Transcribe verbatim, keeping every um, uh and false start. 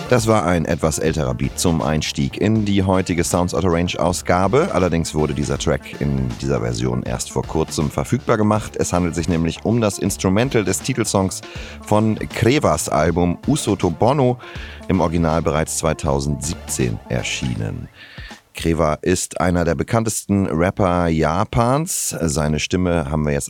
Das war ein etwas älterer Beat zum Einstieg in die heutige Sounds Out of Range Ausgabe. Allerdings wurde dieser Track in dieser Version erst vor kurzem verfügbar gemacht. Es handelt sich nämlich um das Instrumental des Titelsongs von Krevas Album Uso to Bono, im Original bereits zweitausendsiebzehn erschienen. Kreva ist einer der bekanntesten Rapper Japans. Seine Stimme haben wir jetzt